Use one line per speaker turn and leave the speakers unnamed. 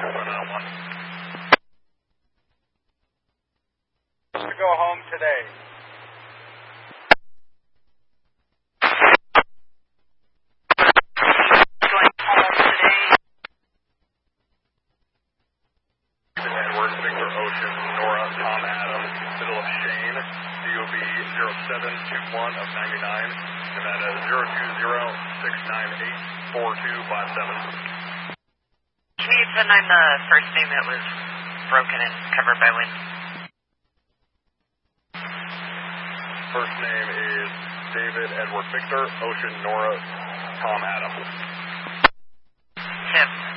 To go home today.
Going home today.
Edward, Victor Ocean, Nora, Tom Adams, middle of Shane, DOB 0721 of 99, Nevada 020-698-4257.
Can you send on the first name that was broken and covered by wind?
First name is David Edward Victor, Ocean Nora, Tom Adams.
Tim.